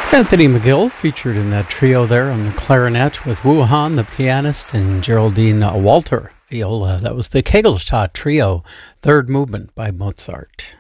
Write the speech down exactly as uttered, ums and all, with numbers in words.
Anthony McGill featured in that trio there on the clarinet with Wu Han, the pianist, and Geraldine Walter viola. That was the Kegelstadt Trio, third movement by Mozart.